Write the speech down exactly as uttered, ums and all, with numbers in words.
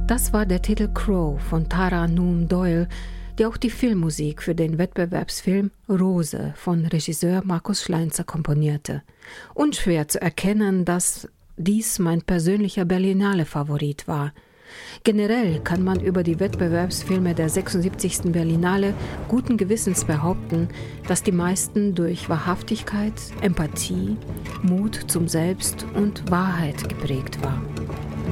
Das war der Titel Crow von Tara Noon Doyle, die auch die Filmmusik für den Wettbewerbsfilm Rose von Regisseur Markus Schleinzer komponierte. Unschwer zu erkennen, dass dies mein persönlicher Berlinale-Favorit war. Generell kann man über die Wettbewerbsfilme der sechsundsiebzigsten Berlinale guten Gewissens behaupten, dass die meisten durch Wahrhaftigkeit, Empathie, Mut zum Selbst und Wahrheit geprägt waren.